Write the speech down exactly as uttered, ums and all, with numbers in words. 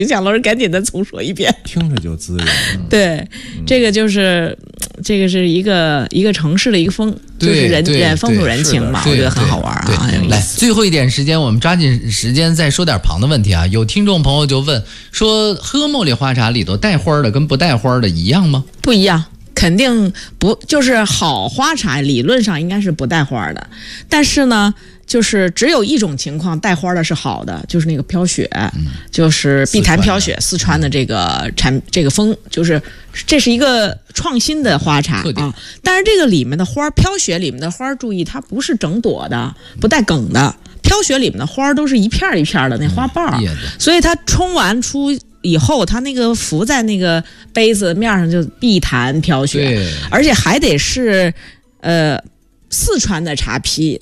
蒋老师赶紧的重说一遍， 听着就滋润。 对、嗯，这个就是这个是一个一个城市的一个风，就是人人风土人情嘛，我觉得很好玩啊。 来，最后一点时间，我们抓紧时间再说点旁的问题啊。有听众朋友就问说，喝茉莉花茶里头带花的跟不带花的一样吗？ 不一样。肯定不，就是好花茶理论上应该是不带花的，但是呢就是只有一种情况带花的是好的，就是那个飘雪、嗯、就是碧潭飘雪，四川的这个产这个风，就是这是一个创新的花茶啊。但是这个里面的花，飘雪里面的花，注意它不是整朵的，不带梗的，飘雪里面的花都是一片一片的那花瓣、嗯、所以它冲完出以后，它那个浮在那个杯子面上就碧潭飘雪，而且还得是呃四川的茶坯，